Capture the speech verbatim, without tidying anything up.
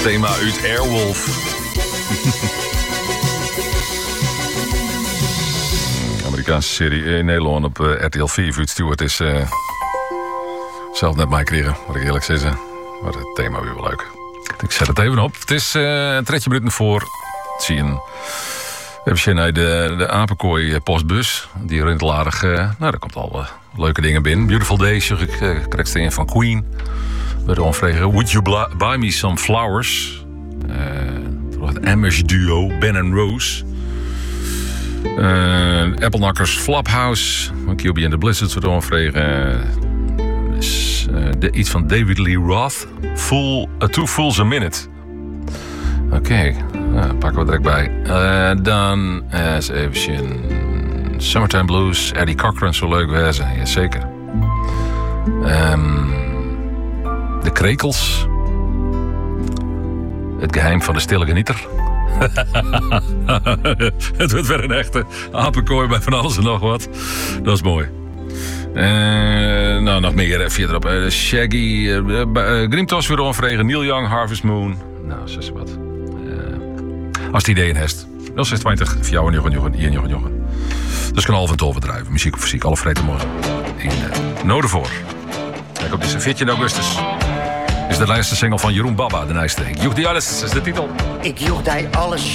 thema uit Airwolf. Amerikaanse serie in Nederland op uh, R T L vier. Vuut Stewart is uh, zelf net mij kregen, moet ik eerlijk zeggen. Maar het thema weer wel leuk. Ik zet het even op. Het is uh, trettien minuten voor tien. We hebben de, de apenkooi postbus. Die rindelarig, uh, nou daar komt al uh, leuke dingen binnen. Beautiful Day, zeg ik, uh, krijg je een van Queen. We dan vragen, would you bla- buy me some flowers? Uh, het Amish duo, Ben and Rose. Uh, Appelnakkers Flophouse. Q B and the Blizzards, we dan vragen. Uh, dus, uh, de, iets van David Lee Roth. Full, uh, Two Fools a Minute. Oké, okay. Nou, pakken we direct bij. Uh, dan uh, eens even zien. Summertime Blues, Eddie Cochran, zo leuk wezen. Jazeker. Um, de Krekels. Het geheim van de stille genieter. Het wordt weer een echte apenkooi bij van alles en nog wat. Dat is mooi. Uh, nou, nog meer via erop. Uh, Shaggy, uh, uh, Grimtos weer onvregen. Neil Young, Harvest Moon. Nou, zo is wat. Als het idee in heeft. nul zes twintig, voor jou en Jochen, Jochen, Ian, Jochen, Jochen. Dus kan half en tolven drijven. Muziek of fysiek, alle vrede morgen. In uh, Noordervoor. Kijk op deze veertien augustus. Is de laatste single van Jeroen Baba, de Nijsteek. Joeg die alles, is de titel. Ik joeg die alles.